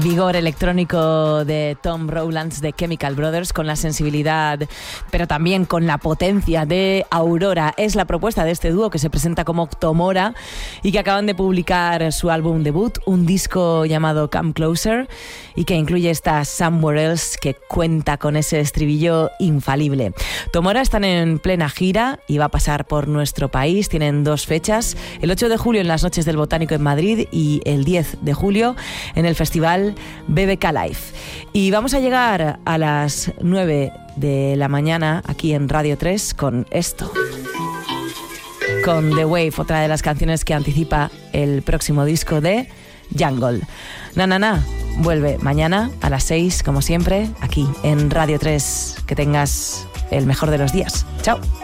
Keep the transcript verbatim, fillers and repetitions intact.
Vigor electrónico de Tom Rowlands de Chemical Brothers, con la sensibilidad pero también con la potencia de Aurora. Es la propuesta de este dúo que se presenta como Tomora y que acaban de publicar su álbum debut, un disco llamado Come Closer, y que incluye esta Somewhere Else que cuenta con ese estribillo infalible. Tomora están en plena gira y va a pasar por nuestro país. Tienen dos fechas, el ocho de julio en las Noches del Botánico en Madrid y el diez de julio en el festival B B K Live. Y vamos a llegar a las nueve de la mañana aquí en Radio tres con esto, con The Wave, otra de las canciones que anticipa el próximo disco de Jungle. Na Na Na vuelve mañana a las seis, como siempre, aquí en Radio tres. Que tengas el mejor de los días. Chao.